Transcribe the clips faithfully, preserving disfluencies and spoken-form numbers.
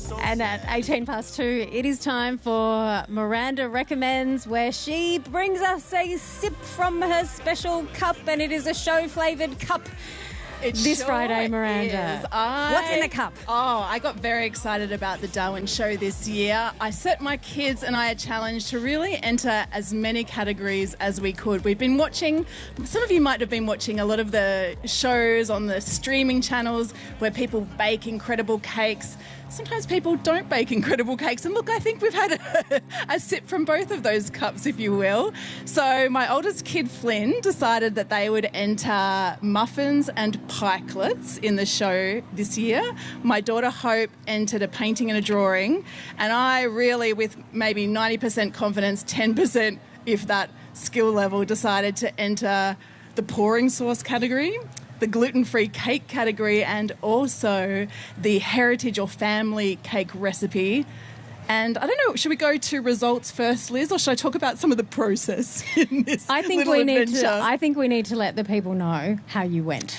And at eighteen past two, it is time for Miranda Recommends, where she brings us a sip from her special cup, and it is a show-flavoured cup. It this sure Friday, Miranda. Is. I, What's in the cup? Oh, I got very excited about the Darwin show this year. I set my kids and I a challenge to really enter as many categories as we could. We've been watching, some of you might have been watching a lot of the shows on the streaming channels where people bake incredible cakes. Sometimes people don't bake incredible cakes. And look, I think we've had a, a sip from both of those cups, if you will. So my oldest kid, Flynn, decided that they would enter muffins and pikelets in the show this year. My daughter, Hope, entered a painting and a drawing. And I really, with maybe ninety percent confidence, ten percent, if that, skill level, decided to enter the pouring sauce category, the gluten-free cake category, and also the heritage or family cake recipe. And I don't know, should we go to results first, Liz, or should I talk about some of the process in this I think little we adventure? need to. I think we need to let the people know how you went.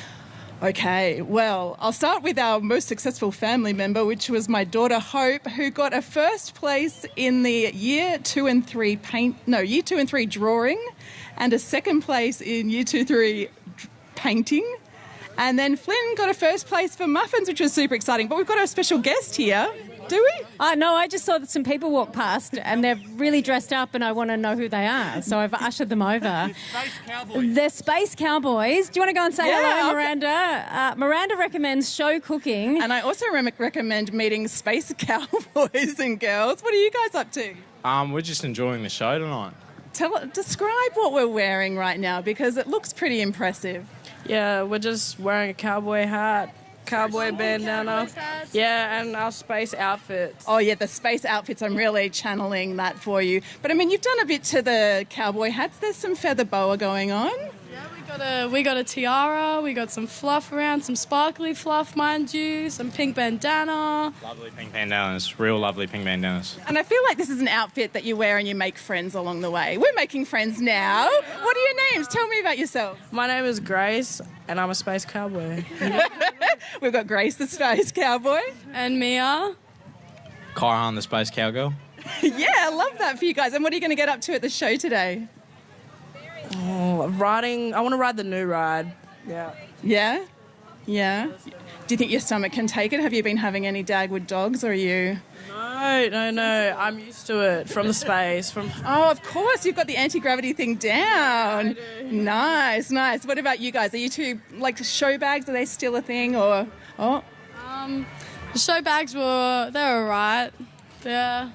Okay, well, I'll start with our most successful family member, which was my daughter Hope, who got a first place in the year two and three paint, no, year two and three drawing, and a second place in year two, three painting. And then Flynn got a first place for muffins, which was super exciting. But we've got a special guest here, do we? Oh, no, I just saw that some people walk past and they're really dressed up and I want to know who they are. So I've ushered them over. Space Cowboys. The Space Cowboys. Do you want to go and say Yeah, hello, I'll- Miranda? Uh, Miranda recommends show cooking. And I also re- recommend meeting Space Cowboys and girls. What are you guys up to? Um, we're just enjoying the show tonight. Tell, describe what we're wearing right now, because it looks pretty impressive. Yeah, we're just wearing a cowboy hat, cowboy bandana. Yeah, and our space outfits. Oh, yeah, the space outfits, I'm really channeling that for you. But, I mean, you've done a bit to the cowboy hats. There's some feather boa going on. Yeah, we got a we got a tiara, we got some fluff around, some sparkly fluff, mind you, some pink bandana. Lovely pink bandanas, real lovely pink bandanas. And I feel like this is an outfit that you wear and you make friends along the way. We're making friends now. What are your names? Tell me about yourselves. My name is Grace, and I'm a space cowboy. We've got Grace, the space cowboy. And Mia. Kyron, the space cowgirl. Yeah, I love that for you guys. And what are you going to get up to at the show today? Oh, riding, I want to ride the new ride. Yeah. Yeah? Yeah? Do you think your stomach can take it? Have you been having any Dagwood dogs, or are you... No, no, no. I'm used to it from the space. From Oh, of course, you've got the anti-gravity thing down. Nice, nice. What about you guys? Are you two, like, show bags, are they still a thing, or... Oh, Um, the show bags were they're alright. Yeah.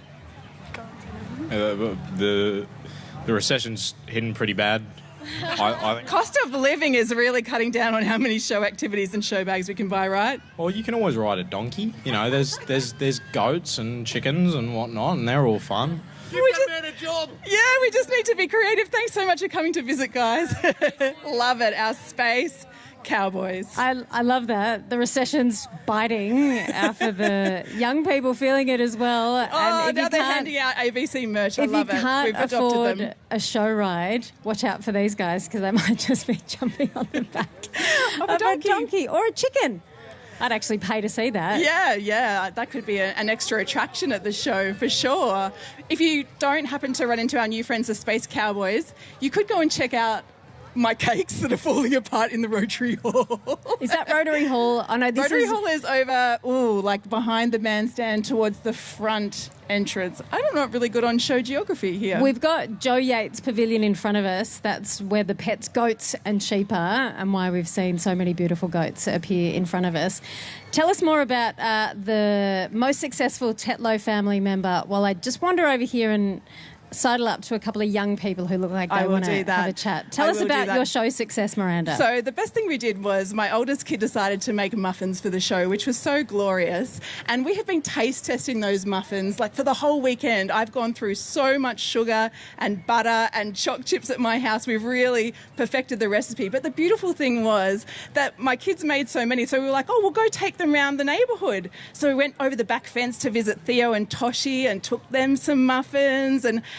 Uh, the the recession's hidden pretty bad. I, I think. cost of living is really cutting down on how many show activities and show bags we can buy, right? Well, you can always ride a donkey. You know, there's there's there's goats and chickens and whatnot, and they're all fun. Give that man a job. Yeah, we just need to be creative. Thanks so much for coming to visit, guys. Love it. Our space cowboys. I, I love that. The recession's biting uh, for the young people feeling it as well. Oh, and if now you they're can't- handing out A B C merch. I If love you it. can't We've adopted afford them. a show ride, watch out for these guys because they might just be jumping on the back Of a of donkey. a donkey or a chicken. I'd actually pay to see that. Yeah, yeah, that could be a, an extra attraction at the show for sure. If you don't happen to run into our new friends, the Space Cowboys, you could go and check out my cakes that are falling apart in the Rotary Hall. Is that Rotary Hall? I know this Rotary is... Hall is over, ooh, like behind the bandstand towards the front entrance. I'm not really good on show geography here. We've got Joe Yates Pavilion in front of us. That's where the pets, goats and sheep are, and why we've seen so many beautiful goats appear in front of us. Tell us more about uh, the most successful Tetlow family member while I just wander over here and sidle up to a couple of young people who look like I they will want to do have that. a chat. Tell I us will do about that. your show success, Miranda. So the best thing we did was my oldest kid decided to make muffins for the show, which was so glorious. And we have been taste testing those muffins like for the whole weekend. I've gone through so much sugar and butter and choc chips at my house. We've really perfected the recipe. But the beautiful thing was that my kids made so many, so we were like, oh, we'll go take them around the neighbourhood. So we went over the back fence to visit Theo and Toshi and took them some muffins. And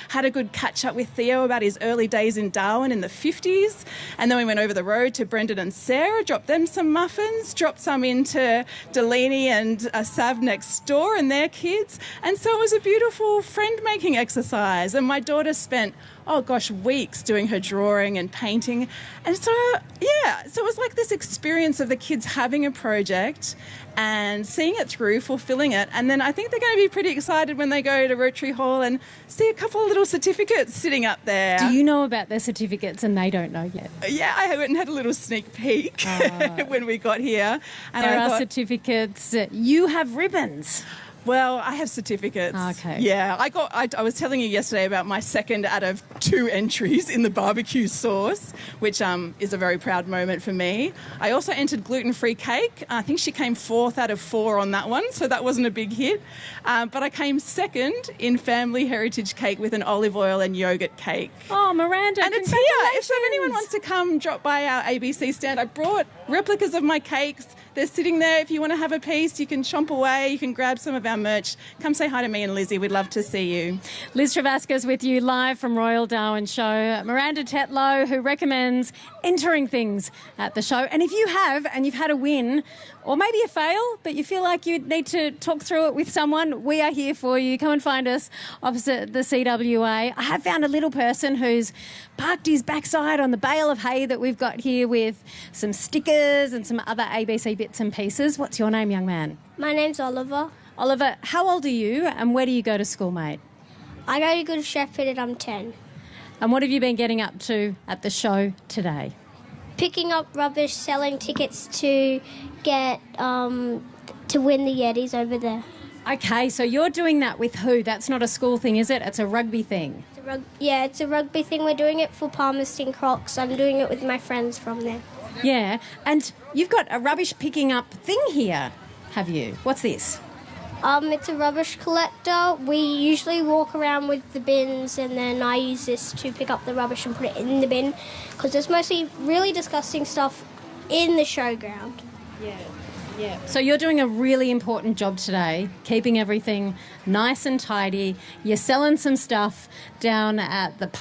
had a good catch up with Theo about his early days in Darwin in the fifties. And then we went over the road to Brendan and Sarah, dropped them some muffins, dropped some into Delaney and uh, Sav next door and their kids. And so it was a beautiful friend-making exercise. And my daughter spent, oh gosh, weeks doing her drawing and painting. And so, yeah, so it was like this experience of the kids having a project and seeing it through, fulfilling it. And then I think they're going to be pretty excited when they go to Rotary Hall and see a couple of little certificates sitting up there. Do you know about their certificates and they don't know yet? Yeah, I went and had a little sneak peek uh, when we got here. And there I are thought, certificates. You have ribbons. Well, I have certificates. Okay. Yeah, I got. I, I was telling you yesterday about my second out of two entries in the barbecue sauce, which um, is a very proud moment for me. I also entered gluten-free cake. I think she came fourth out of four on that one, so that wasn't a big hit. Um, but I came second in family heritage cake with an olive oil and yogurt cake. Oh, Miranda, and it's here. If so anyone wants to come drop by our A B C stand, I brought replicas of my cakes. They're sitting there. If you want to have a piece, you can chomp away. You can grab some of our merch. Come say hi to me and Lizzie. We'd love to see you. Liz Travasca's with you live from Royal Darwin Show. Miranda Tetlow, who recommends entering things at the show. And if you have, and you've had a win, or maybe a fail, but you feel like you need to talk through it with someone, we are here for you. Come and find us opposite the C W A. I have found a little person who's parked his backside on the bale of hay that we've got here with some stickers and some other A B C bits and pieces. What's your name, young man? My name's Oliver. Oliver, how old are you and where do you go to school, mate? I go to Good Shepherd and I'm ten. And what have you been getting up to at the show today? Picking up rubbish, selling tickets to get um, to win the Yetis over there. Okay, so you're doing that with who? That's not a school thing, is it? It's a rugby thing. It's a rug- yeah, it's a rugby thing. We're doing it for Palmerston Crocs. I'm doing it with my friends from there. Yeah, and you've got a rubbish picking up thing here, have you? What's this? Um, it's a rubbish collector. We usually walk around with the bins and then I use this to pick up the rubbish and put it in the bin because there's mostly really disgusting stuff in the showground. Yeah, yeah. So you're doing a really important job today, keeping everything nice and tidy. You're selling some stuff down at the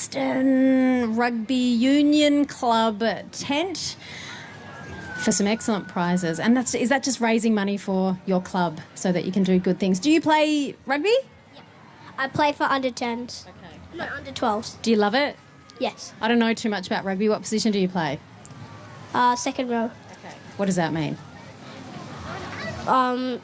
Palmerston Rugby Union Club tent for some excellent prizes. And that's is that just raising money for your club so that you can do good things? Do you play rugby? Yeah. I play for under tens. Okay. No, under twelves. Do you love it? Yes. I don't know too much about rugby. What position do you play? Uh, second row. Okay. What does that mean? Um,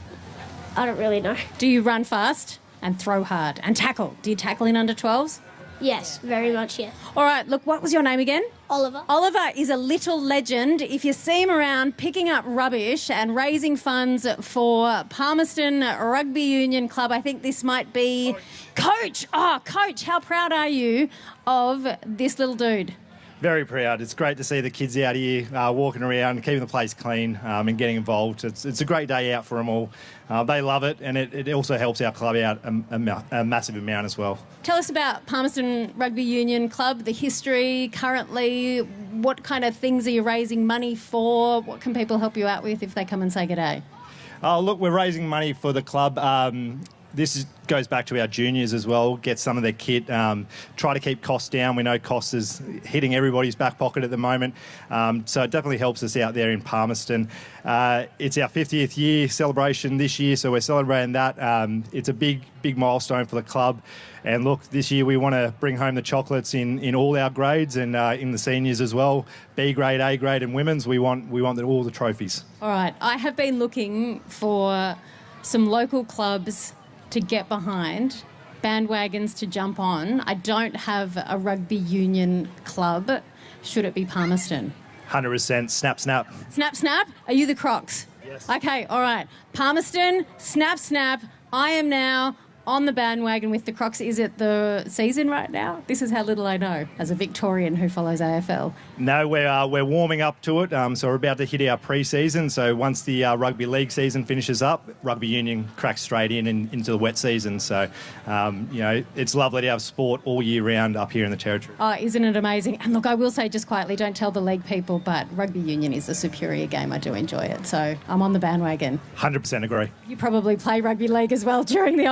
I don't really know. Do you run fast and throw hard and tackle? Do you tackle in under twelves? Yes, very much, yes. All right, look, what was your name again? Oliver. Oliver is a little legend. If you see him around picking up rubbish and raising funds for Palmerston Rugby Union Club, I think this might be... Coach! Oh, Coach, how proud are you of this little dude? Very proud. It's great to see the kids out here uh, walking around, keeping the place clean um, and getting involved. It's, it's a great day out for them all. Uh, they love it, and it, it also helps our club out a, a, a massive amount as well. Tell us about Palmerston Rugby Union Club, the history currently. What kind of things are you raising money for? What can people help you out with if they come and say g'day? Oh, look, we're raising money for the club. Um, This is, goes back to our juniors as well, get some of their kit, um, try to keep costs down. We know costs is hitting everybody's back pocket at the moment, um, so it definitely helps us out there in Palmerston. Uh, it's our fiftieth year celebration this year, so we're celebrating that. Um, it's a big, big milestone for the club. And look, this year we want to bring home the chocolates in, in all our grades and uh, in the seniors as well. B grade, A grade and women's, we want, we want the, all the trophies. All right, I have been looking for some local clubs to get behind, bandwagons to jump on. I don't have a rugby union club. Should it be Palmerston? one hundred percent. Snap, snap. Snap, snap? Are you the Crocs? Yes. Okay, all right. Palmerston, snap, snap. I am now on the bandwagon with the Crocs. Is it the season right now? This is how little I know as a Victorian who follows A F L. No, we're, uh, we're warming up to it, um, so we're about to hit our pre-season. So once the uh, rugby league season finishes up, rugby union cracks straight in and into the wet season. So, um, you know, it's lovely to have sport all year round up here in the Territory. Oh, isn't it amazing? And look, I will say just quietly, don't tell the league people, but rugby union is the superior game. I do enjoy it. So I'm on the bandwagon. one hundred percent agree. You probably play rugby league as well during the off-season.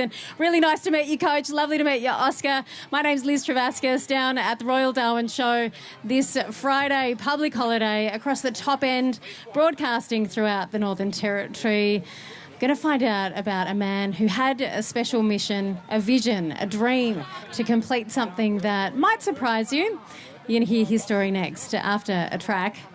season. Really nice to meet you, Coach. Lovely to meet you, Oscar. My name's Liz Travascus down at the Royal Darwin Show this Friday, public holiday across the top end, broadcasting throughout the Northern Territory. Going to find out about a man who had a special mission, a vision, a dream to complete something that might surprise you. You're going to hear his story next after a track.